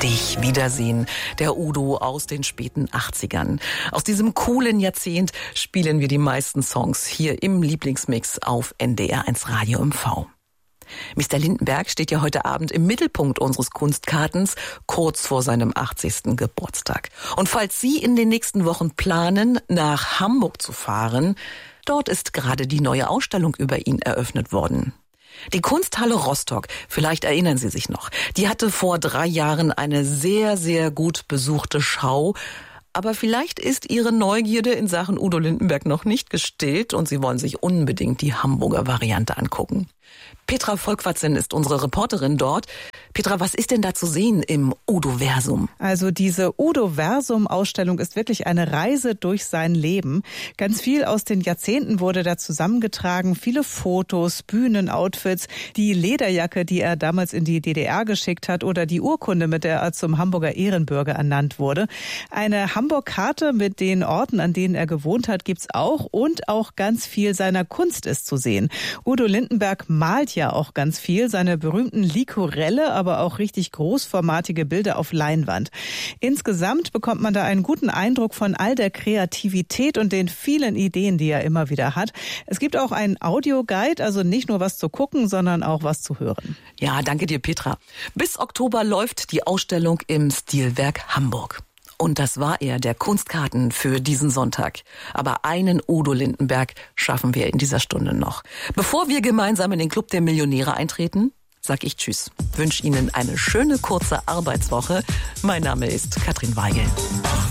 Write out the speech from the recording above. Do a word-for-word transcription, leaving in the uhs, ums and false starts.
dich wiedersehen. Der Udo aus den späten achtzigern. Aus diesem coolen Jahrzehnt spielen wir die meisten Songs hier im Lieblingsmix auf N D R eins Radio M V. Mister Lindenberg steht ja heute Abend im Mittelpunkt unseres Kunstkartens, kurz vor seinem achtzigsten Geburtstag. Und falls Sie in den nächsten Wochen planen, nach Hamburg zu fahren, dort ist gerade die neue Ausstellung über ihn eröffnet worden. Die Kunsthalle Rostock, vielleicht erinnern Sie sich noch, die hatte vor drei Jahren eine sehr, sehr gut besuchte Schau. Aber vielleicht ist Ihre Neugierde in Sachen Udo Lindenberg noch nicht gestillt und Sie wollen sich unbedingt die Hamburger Variante angucken. Petra Volkwartzen ist unsere Reporterin dort. Petra, was ist denn da zu sehen im Udo-Versum? Also diese Udo-Versum-Ausstellung ist wirklich eine Reise durch sein Leben. Ganz viel aus den Jahrzehnten wurde da zusammengetragen. Viele Fotos, Bühnenoutfits, die Lederjacke, die er damals in die D D R geschickt hat oder die Urkunde, mit der er zum Hamburger Ehrenbürger ernannt wurde. Eine Hamburg-Karte mit den Orten, an denen er gewohnt hat, gibt's auch. Und auch ganz viel seiner Kunst ist zu sehen. Udo Lindenberg malt ja auch ganz viel. Seine berühmten Likorelle, aber auch richtig großformatige Bilder auf Leinwand. Insgesamt bekommt man da einen guten Eindruck von all der Kreativität und den vielen Ideen, die er immer wieder hat. Es gibt auch einen Audioguide, also nicht nur was zu gucken, sondern auch was zu hören. Ja, danke dir, Petra. Bis Oktober läuft die Ausstellung im Stilwerk Hamburg. Und das war er, der Kunstkarten für diesen Sonntag. Aber einen Udo Lindenberg schaffen wir in dieser Stunde noch. Bevor wir gemeinsam in den Club der Millionäre eintreten, sag ich Tschüss. Wünsche Ihnen eine schöne kurze Arbeitswoche. Mein Name ist Katrin Weigel.